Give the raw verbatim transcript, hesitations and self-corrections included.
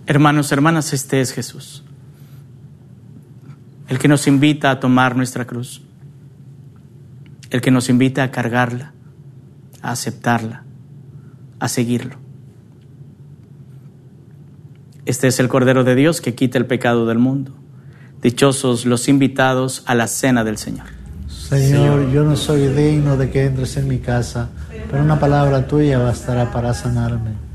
Hermanos, hermanas, este es Jesús, el que nos invita a tomar nuestra cruz, el que nos invita a cargarla, a aceptarla, a seguirlo. Este es el Cordero de Dios que quita el pecado del mundo. Dichosos los invitados a la cena del Señor. Señor, yo no soy digno de que entres en mi casa, pero una palabra tuya bastará para sanarme.